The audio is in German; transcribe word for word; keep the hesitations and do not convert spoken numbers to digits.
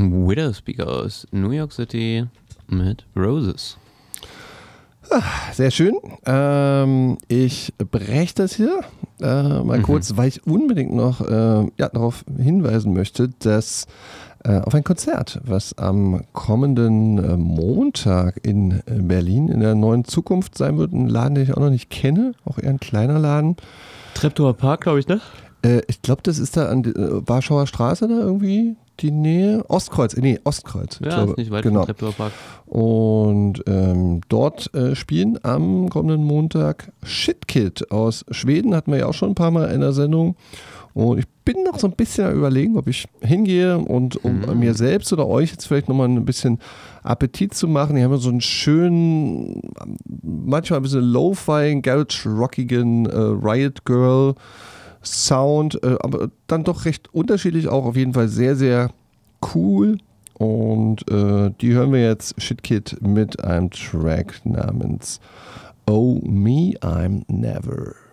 Widowspeaker aus New York City mit Roses. Sehr schön. Ähm, ich breche das hier äh, mal mhm. kurz, weil ich unbedingt noch äh, ja, darauf hinweisen möchte, dass äh, auf ein Konzert, was am kommenden äh, Montag in äh, Berlin in der Neuen Zukunft sein wird, ein Laden, den ich auch noch nicht kenne, auch eher ein kleiner Laden. Treptower Park, glaube ich, ne? Äh, ich glaube, das ist da an der äh, Warschauer Straße da irgendwie. Die Nähe, Ostkreuz, nee, Ostkreuz. Ja, glaube, ist nicht weit genau. vom Treptower Park. Und ähm, dort äh, spielen am kommenden Montag Shitkid aus Schweden, hatten wir ja auch schon ein paar Mal in der Sendung. Und ich bin noch so ein bisschen am Überlegen, ob ich hingehe und um mhm. mir selbst oder euch jetzt vielleicht nochmal ein bisschen Appetit zu machen. Die haben ja so einen schönen, manchmal ein bisschen Lo-Fi, Garage-rockigen äh, Riot Girl Sound, äh, aber dann doch recht unterschiedlich, auch auf jeden Fall sehr, sehr cool. Und äh, die hören wir jetzt, Shitkid, mit einem Track namens Oh Me, I'm Never.